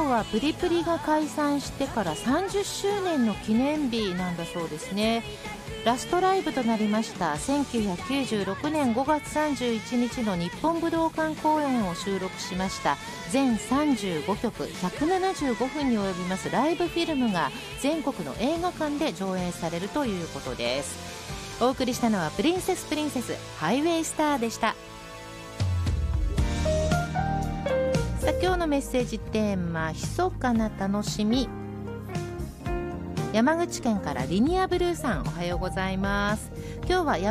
日はプリプリが解散してから30周年の記念日なんだそうですね。ラストライブとなりました1996年5月31日の日本武道館公演を収録しました全35曲175分に及びますライブフィルムが全国の映画館で上映されるということです。お送りしたのはプリンセスハイウェイスターでした。さあ今日のメッセージテーマ、密かな楽しみ。山口県からリニアブルーさん、おはようございます。今日は